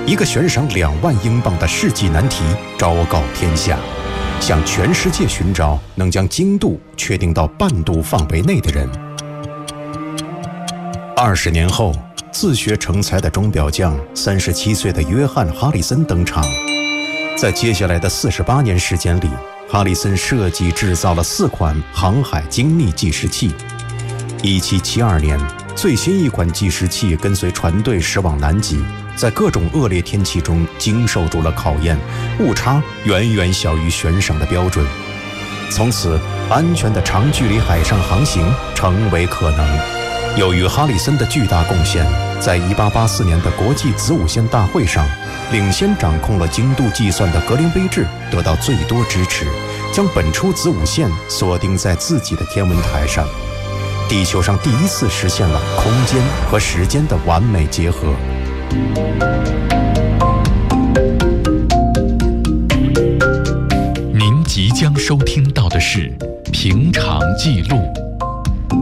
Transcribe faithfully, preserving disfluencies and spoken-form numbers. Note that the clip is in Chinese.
一个悬赏两万英镑的世纪难题昭告天下，向全世界寻找能将精度确定到半度范围内的人。二十年后，自学成才的钟表匠三十七岁的约翰·哈里森登场。在接下来的四十八年时间里，哈里森设计制造了四款航海精密计时器。一七七二年，最新一款计时器跟随船队驶往南极，在各种恶劣天气中经受住了考验，误差远远小于悬赏的标准。从此，安全的长距离海上航行成为可能。由于哈里森的巨大贡献，在一八八四年的国际子午线大会上，领先掌控了精度计算的格林威治得到最多支持，将本初子午线锁定在自己的天文台上。地球上第一次实现了空间和时间的完美结合。 您即将收听到的是《平常记录》。